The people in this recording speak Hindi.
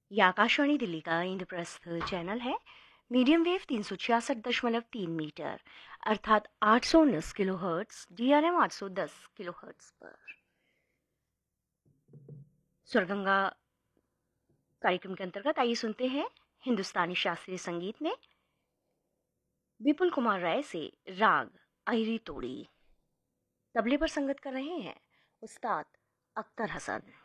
ये आकाशवाणी दिल्ली का इंद्रप्रस्थ चैनल है। मीडियम वेव 366.3 मीटर अर्थात 819 kilo hertz, DRM 810 kilo hertz पर स्वरगंगा कार्यक्रम के अंतर्गत आइए सुनते हैं हिंदुस्तानी शास्त्रीय संगीत में विपुल कुमार राय से राग अहिरी तोड़ी। तबले पर संगत कर रहे हैं उस्ताद अख्तर हसन।